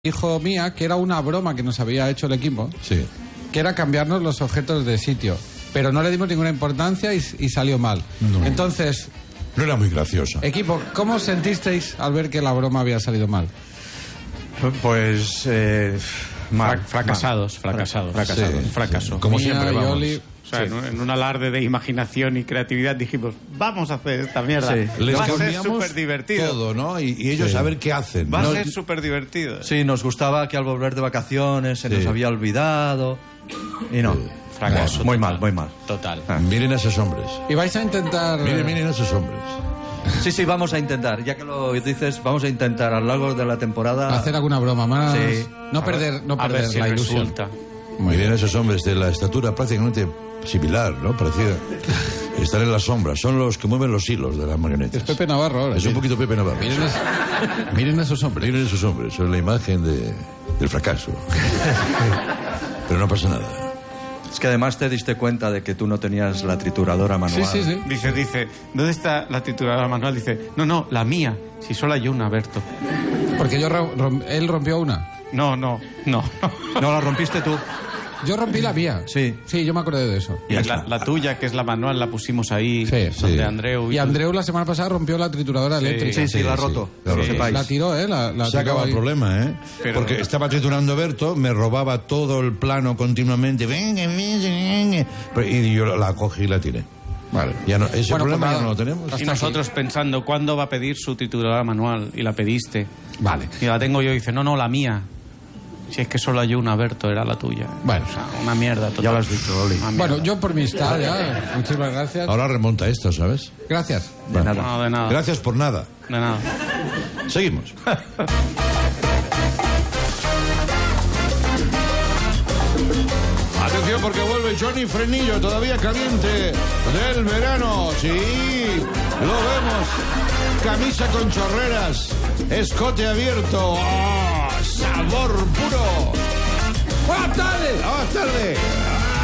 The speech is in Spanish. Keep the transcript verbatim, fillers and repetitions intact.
Dijo Mía que era una broma que nos había hecho el equipo, sí. que era cambiarnos los objetos de sitio, pero no le dimos ninguna importancia y, y salió mal. No. Entonces, no era muy graciosa. Equipo, ¿cómo os sentisteis al ver que la broma había salido mal? Pues eh, mal, fracasados, mal. fracasados, fracasados, sí, fracaso. Sí. Como Mía, siempre, vamos. Yoli. O sea, sí. en un alarde de imaginación y creatividad dijimos, vamos a hacer esta mierda. Sí. Les Va a ser cambiamos súper divertido. todo, ¿no? Y, y ellos sí. a ver qué hacen. Va ¿no? a ser súper divertido. Sí, nos gustaba que al volver de vacaciones se sí. nos había olvidado. Y no, Sí. Fracaso. muy total. mal, muy mal. Total. Ah. Miren a esos hombres. Y vais a intentar... Miren, miren a esos hombres. Sí, sí, vamos a intentar. Ya que lo dices, vamos a intentar a lo largo de la temporada hacer alguna broma más. Sí. No perder, no A perder ver si la ilusión. resulta. Miren a esos hombres de la estatura prácticamente similar, ¿no? Parecida. Están en las sombras. Son los que mueven los hilos de las marionetas. Es Pepe Navarro ahora. Es un poquito Pepe Navarro. Miren, es- miren a esos hombres. Miren esos hombres. Son la imagen de, del fracaso. Pero no pasa nada. Es que además te diste cuenta de que tú no tenías la trituradora manual. Sí, sí, sí. Dice, dice, ¿dónde está la trituradora manual? Dice, no, no, la mía. Si solo hay una, Berto. Porque yo rom- rom- él rompió una. No, no, no. No, la rompiste tú. Yo rompí la mía. Sí. Sí, yo me acordé de eso. Y la, la tuya, que es la manual, la pusimos ahí. Sí, donde sí. Andreu. Y Andreu la semana pasada rompió la trituradora Sí. eléctrica. Sí, sí, Sí, la ha sí. roto. La que lo roto. sepáis. La tiró, ¿eh? La, la Se tiró acaba el ahí. problema, ¿eh? Pero- Porque estaba triturando Berto, me robaba todo el plano continuamente. Venga, venga, venga. Pero- Y yo la cogí y la tiré. Vale. Ya no, ese Bueno, problema pues ya nada. no lo tenemos. Y nosotros pensando, ¿cuándo va a pedir su trituradora manual? Y la pediste. Vale. Y la tengo yo y dice, no, no, la mía. Si es que solo hay una, Berto, era la tuya. Bueno. O sea, una mierda total. Ya lo has dicho, Oli. Una mierda. Bueno, yo por mi está ya. Muchísimas gracias. Ahora remonta esto, ¿sabes? Gracias. De nada. No, de nada. Gracias por nada. De nada. Seguimos. Atención porque vuelve Johnny Frenillo, todavía caliente del verano. Sí, lo vemos. Camisa con chorreras, escote abierto. ¡Oh, sabor puro! ¡Buenas tardes! ¡Buenas tardes!